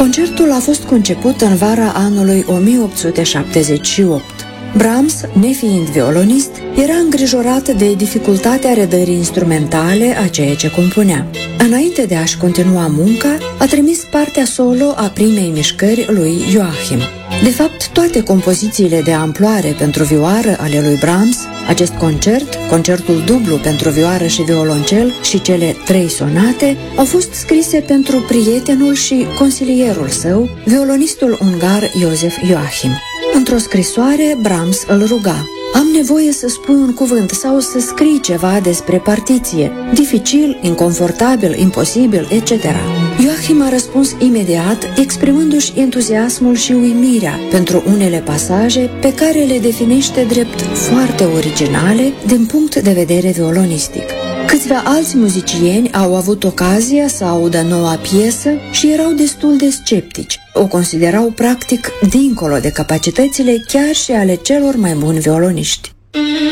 Concertul a fost conceput în vara anului 1878. Brahms, nefiind violonist, era îngrijorat de dificultatea redării instrumentale a ceea ce compunea. Înainte de a-și continua munca, a trimis partea solo a primei mișcări lui Joachim. De fapt, toate compozițiile de amploare pentru vioară ale lui Brahms, acest concert, concertul dublu pentru vioară și violoncel și cele 3 sonate, au fost scrise pentru prietenul și consilierul său, violonistul ungar Joseph Joachim. Într-o scrisoare, Brahms îl ruga: "Am nevoie să spui un cuvânt sau să scrii ceva despre partiție. Dificil, inconfortabil, imposibil, etc." Joachim a răspuns imediat, exprimându-și entuziasmul și uimirea pentru unele pasaje pe care le definește drept foarte originale din punct de vedere violonistic. Câțiva alți muzicieni au avut ocazia să audă noua piesă și erau destul de sceptici. O considerau practic dincolo de capacitățile chiar și ale celor mai buni violoniști.